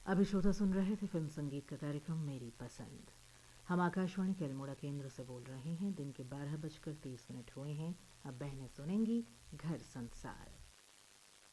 अभी श्रोता सुन रहे थे फिल्म संगीत का कार्यक्रम मेरी पसंद। हम आकाशवाणी के अल्मोड़ा केंद्र से बोल रहे हैं। दिन के 12:30 हुए हैं। अब बहनें सुनेंगी घर संसार।